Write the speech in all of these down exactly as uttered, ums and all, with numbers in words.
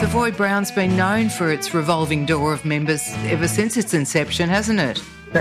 Savoy Brown's been known for its revolving door of members ever since its inception, hasn't it?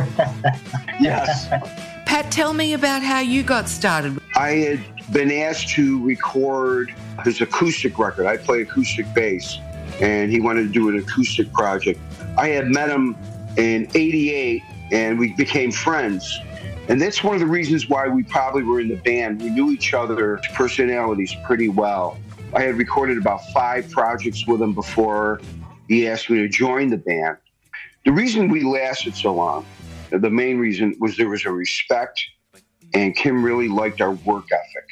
Yes. Pat, tell me about how you got started. I had been asked to record his acoustic record. I play acoustic bass, and he wanted to do an acoustic project. I had met him in eighty-eight, and we became friends. And that's one of the reasons why we probably were in the band. We knew each other's personalities pretty well. I had recorded about five projects with him before he asked me to join the band. The reason we lasted so long, the main reason, was there was a respect, and Kim really liked our work ethic.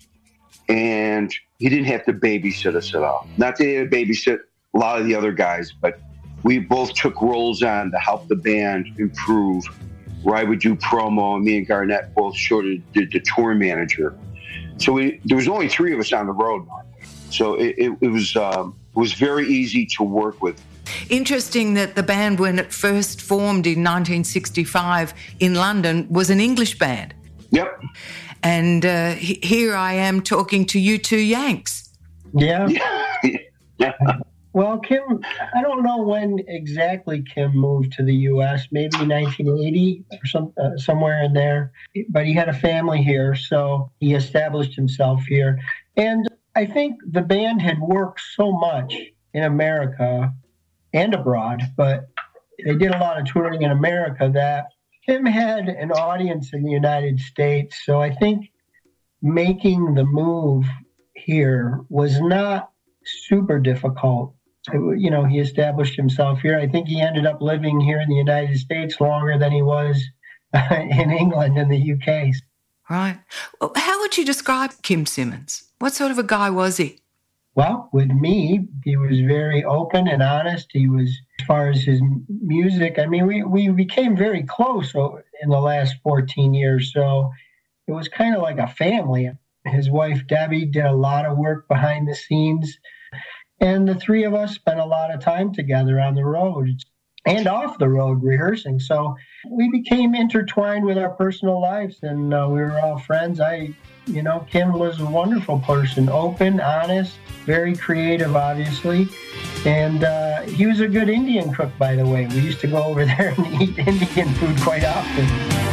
And he didn't have to babysit us at all. Not that he had to babysit a lot of the other guys, but we both took roles on to help the band improve, where I would do promo, and me and Garnett both sort of did the tour manager. So we, there was only three of us on the road. So it, it, it was um, it was very easy to work with. Interesting that the band, when it first formed in nineteen sixty-five in London, was an English band. Yep. And uh, he, here I am talking to you two Yanks. Yeah. Yeah. Yeah. Well, Kim, I don't know when exactly Kim moved to the U S, maybe nineteen eighty or some, uh, somewhere in there. But he had a family here, so he established himself here. And I think the band had worked so much in America and abroad, but they did a lot of touring in America that Kim had an audience in the United States. So I think making the move here was not super difficult. It, you know, he established himself here. I think he ended up living here in the United States longer than he was in England and the U K. Right. Well, how would you describe Kim Simmons? What sort of a guy was he? Well, with me, he was very open and honest. He was, as far as his music, I mean, we, we became very close in the last fourteen years. So it was kind of like a family. His wife, Debbie, did a lot of work behind the scenes. And the three of us spent a lot of time together on the road and off the road rehearsing. So we became intertwined with our personal lives, and uh, we were all friends. I, you know, Kim was a wonderful person, open, honest, very creative, obviously. And uh, he was a good Indian cook, by the way. We used to go over there and eat Indian food quite often.